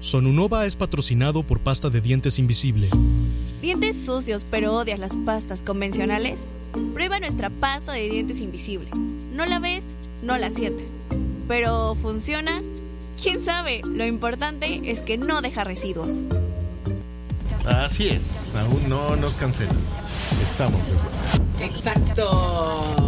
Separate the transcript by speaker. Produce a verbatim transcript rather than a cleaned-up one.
Speaker 1: Sonunova es patrocinado por Pasta de Dientes Invisible.
Speaker 2: ¿Dientes sucios pero odias las pastas convencionales? Prueba nuestra pasta de dientes invisible. No la ves, no la sientes. ¿Pero funciona? ¿Quién sabe? Lo importante es que no deja residuos.
Speaker 3: Así es, aún no nos cancelan. Estamos de vuelta.
Speaker 4: Exacto.